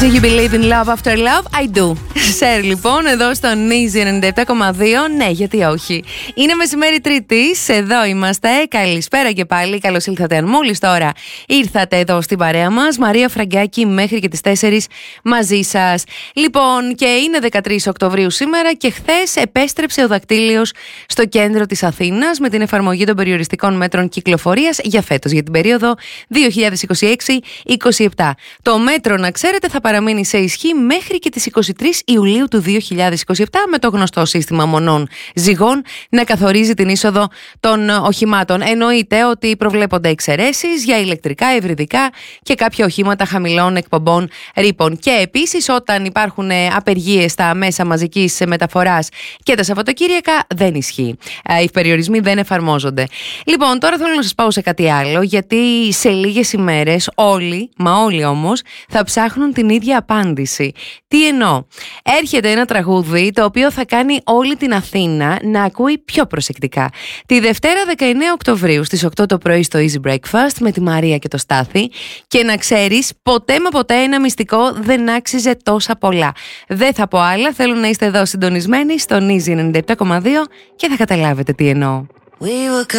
Do you believe in love after love? I do. Σερ, λοιπόν, εδώ στο Easy 97,2. Ναι, γιατί όχι. Είναι μεσημέρι Τρίτης, εδώ είμαστε. Καλησπέρα και πάλι. Καλώς ήλθατε. Αν μόλις τώρα ήρθατε εδώ στην παρέα μας, Μαρία Φραγκάκη μέχρι και τις 4 μαζί σας. Λοιπόν, και είναι 13 Οκτωβρίου σήμερα και χθες επέστρεψε ο δακτύλιος στο κέντρο της Αθήνας με την εφαρμογή των περιοριστικών μέτρων κυκλοφορίας για φέτος, για την περίοδο 2026-27. Το μέτρο, να ξέρετε, θα παραμείνει σε ισχύ μέχρι και τις 23 Ιουλίου του 2027 με το γνωστό σύστημα μονών ζυγών να καθορίζει την είσοδο των οχημάτων. Εννοείται ότι προβλέπονται εξαιρέσεις για ηλεκτρικά, υβριδικά και κάποια οχήματα χαμηλών εκπομπών ρήπων. Και επίσης, όταν υπάρχουν απεργίες στα μέσα μαζικής μεταφοράς και τα Σαββατοκύριακα, δεν ισχύει. Οι περιορισμοί δεν εφαρμόζονται. Λοιπόν, τώρα θέλω να σας πάω σε κάτι άλλο, γιατί σε λίγες ημέρες όλοι όμως, θα ψάχνουν την ίδια απάντηση. Τι εννοώ? Έρχεται ένα τραγούδι το οποίο θα κάνει όλη την Αθήνα να ακούει πιο προσεκτικά. Τη Δευτέρα 19 Οκτωβρίου στις 8 το πρωί στο Easy Breakfast με τη Μαρία και το Στάθη. Και να ξέρεις, ποτέ μα ποτέ ένα μυστικό δεν άξιζε τόσα πολλά. Δεν θα πω άλλα, θέλω να είστε εδώ συντονισμένοι στον Easy 97,2 και θα καταλάβετε τι εννοώ.